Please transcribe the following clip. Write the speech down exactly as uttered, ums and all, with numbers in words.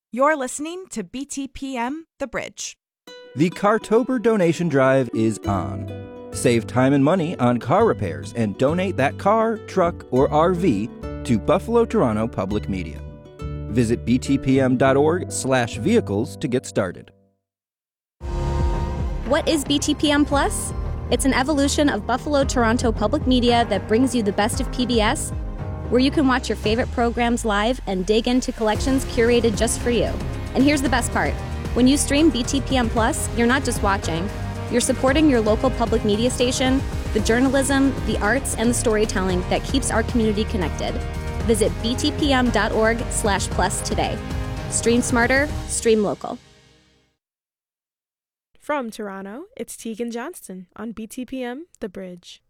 You're listening to B T P M The Bridge. The Cartober donation drive is on. Save time and money on car repairs and donate that car, truck, or R V to Buffalo Toronto Public Media. Visit btpm.org slash vehicles to get started. What is B T P M Plus? It's an evolution of Buffalo Toronto Public Media that brings you the best of P B S, where you can watch your favorite programs live and dig into collections curated just for you. And here's the best part. When you stream B T P M Plus, you're not just watching. You're supporting your local public media station, the journalism, the arts, and the storytelling that keeps our community connected. Visit btpm.org slash plus today. Stream smarter, stream local. From Toronto, it's Tegan Johnston on B T P M The Bridge.